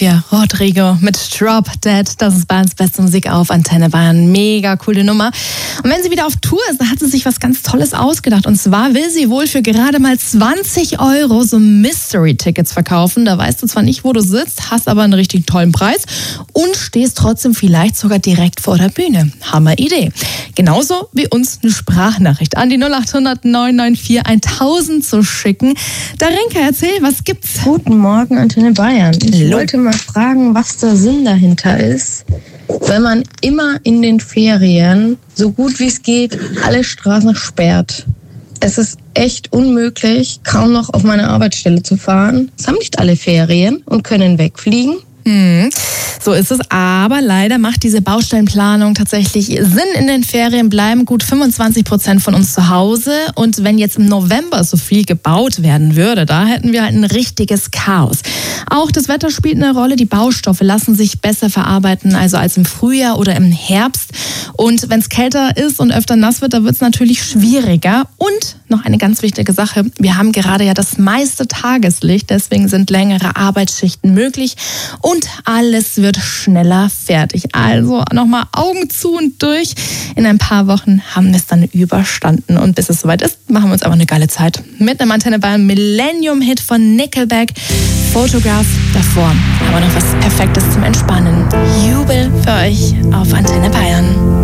Olivia Rodrigo mit Drop Dead. Das ist Bayerns beste Musik auf Antenne Bayern. Mega coole Nummer. Und wenn sie wieder auf Tour ist, dann hat sie sich was ganz Tolles ausgedacht. Und zwar will sie wohl für gerade mal 20 € so Mystery-Tickets verkaufen. Da weißt du zwar nicht, wo du sitzt, hast aber einen richtig tollen Preis und stehst trotzdem vielleicht sogar direkt vor der Bühne. Hammer Idee. Genauso wie uns eine Sprachnachricht an die 0800 994 1000 zu schicken. Darinka, erzähl, was gibt's? Guten Morgen, Antenne Bayern. Ich wollte mal fragen, was der Sinn dahinter ist, wenn man immer in den Ferien, so gut wie es geht, alle Straßen sperrt. Es ist echt unmöglich, kaum noch auf meine Arbeitsstelle zu fahren. Es haben nicht alle Ferien und können wegfliegen. So ist es, aber leider macht diese Baustellenplanung tatsächlich Sinn. In den Ferien bleiben gut 25% von uns zu Hause und wenn jetzt im November so viel gebaut werden würde, da hätten wir halt ein richtiges Chaos. Auch das Wetter spielt eine Rolle, die Baustoffe lassen sich besser verarbeiten, also als im Frühjahr oder im Herbst. Und wenn es kälter ist und öfter nass wird, da wird es natürlich schwieriger. Und noch eine ganz wichtige Sache, wir haben gerade ja das meiste Tageslicht, deswegen sind längere Arbeitsschichten möglich und alles wird schneller fertig. Also nochmal Augen zu und durch. In ein paar Wochen haben wir es dann überstanden. Und bis es soweit ist, machen wir uns aber eine geile Zeit. Mit einem Antenne Bayern Millennium-Hit von Nickelback, Photograph davor. Aber noch was Perfektes zum Entspannen. Jubel für euch auf Antenne Bayern.